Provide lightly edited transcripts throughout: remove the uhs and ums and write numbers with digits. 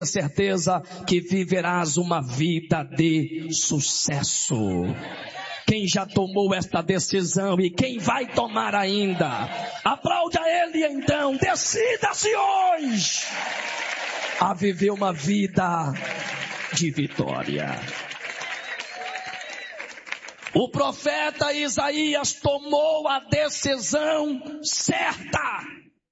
certeza que viverás uma vida de sucesso. Quem já tomou esta decisão e quem vai tomar ainda, aplaude a Ele então, decida-se hoje a viver uma vida de vitória. O profeta Isaías tomou a decisão certa.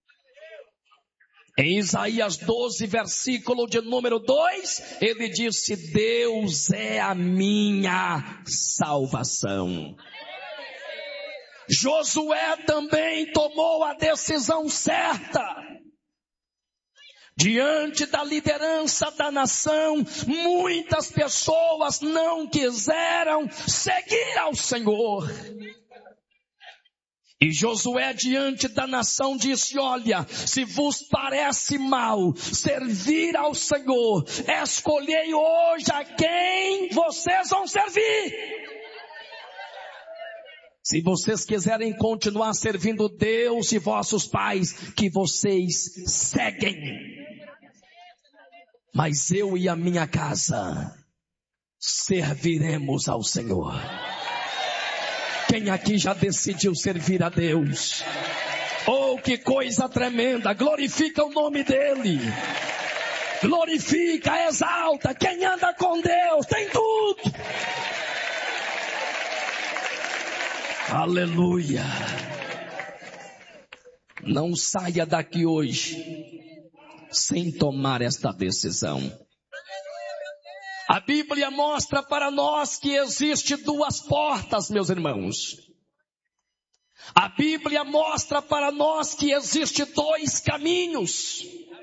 Em Isaías 12, versículo de número 2, ele disse: Deus é a minha salvação. Josué também tomou a decisão certa. Diante da liderança da nação, muitas pessoas não quiseram seguir ao Senhor. E Josué, diante da nação, disse: olha, se vos parece mal servir ao Senhor, escolhei hoje a quem vocês vão servir. Se vocês quiserem continuar servindo Deus e vossos pais, que vocês seguem. Mas eu e a minha casa serviremos ao Senhor. Quem aqui já decidiu servir a Deus? Oh, que coisa tremenda! Glorifica o nome dEle. Glorifica, exalta. Quem anda com Deus tem tudo. Aleluia. Não saia daqui hoje sem tomar esta decisão. A Bíblia mostra para nós que existe duas portas, meus irmãos. A Bíblia mostra para nós que existe dois caminhos.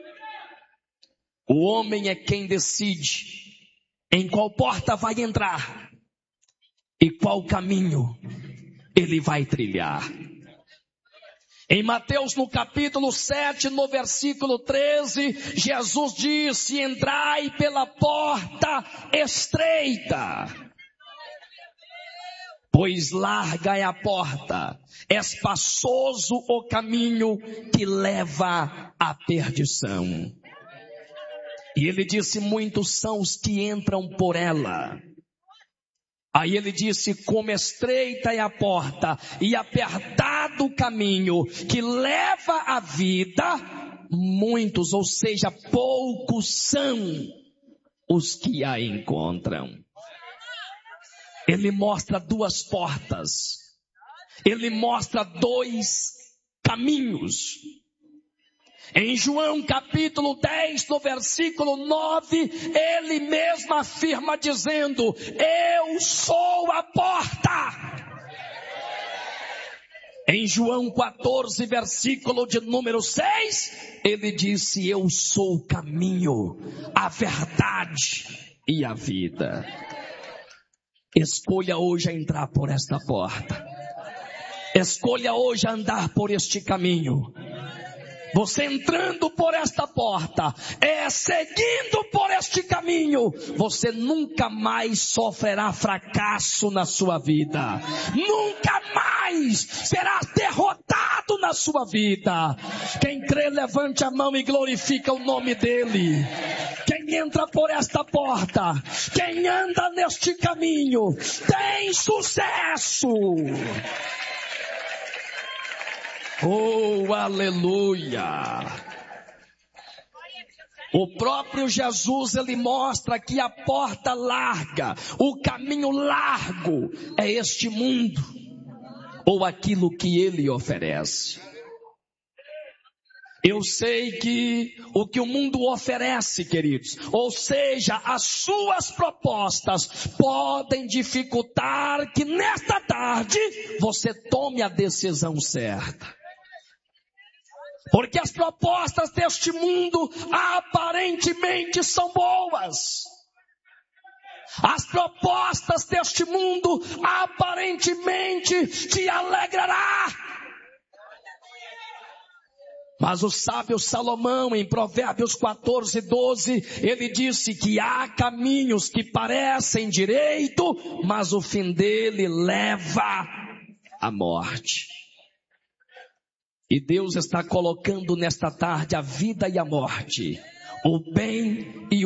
O homem é quem decide em qual porta vai entrar e qual caminho ele vai trilhar. Em Mateus, no capítulo 7, no versículo 13, Jesus disse: entrai pela porta estreita, pois larga é a porta, espaçoso o caminho que leva à perdição. E ele disse: muitos são os que entram por ela. Aí ele disse: como estreita é a porta e apertado o caminho que leva à vida, muitos, ou seja, poucos são os que a encontram. Ele mostra duas portas. Ele mostra dois caminhos. Em João capítulo 10, no versículo 9, ele mesmo afirma dizendo: eu sou a porta. Em João 14, versículo de número 6, ele disse: eu sou o caminho, a verdade e a vida. Escolha hoje entrar por esta porta. Escolha hoje andar por este caminho. Você entrando por esta porta, seguindo por este caminho, você nunca mais sofrerá fracasso na sua vida. Nunca mais será derrotado na sua vida. Quem crê, levante a mão e glorifica o nome dEle. Quem entra por esta porta, quem anda neste caminho, tem sucesso. Oh, aleluia! O próprio Jesus, ele mostra que a porta larga, o caminho largo é este mundo, ou aquilo que ele oferece. Eu sei que o que o mundo oferece, queridos, ou seja, as suas propostas podem dificultar que nesta tarde você tome a decisão certa. Porque as propostas deste mundo aparentemente são boas. As propostas deste mundo aparentemente te alegrará. Mas o sábio Salomão, em Provérbios 14, 12, ele disse que há caminhos que parecem direito, mas o fim dele leva à morte. E Deus está colocando nesta tarde a vida e a morte, o bem e